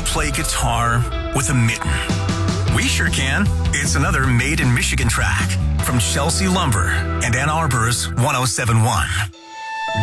play guitar with a mitten? We sure can. It's another Made in Michigan track from Chelsea Lumber and Ann Arbor's 1071.